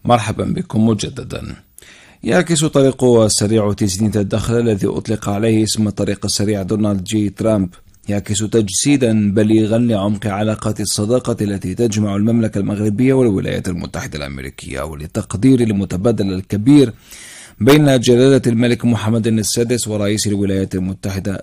مرحبا بكم مجددا. يعكس طريق السريع تسديد الدخل الذي أطلق عليه اسم الطريق السريع دونالد جي ترامب يعكس تجسيدا بليغا لعمق علاقات الصداقة التي تجمع المملكة المغربية والولايات المتحدة الأمريكية، ولتقدير المتبادل الكبير بين جلالة الملك محمد السادس ورئيس الولايات المتحدة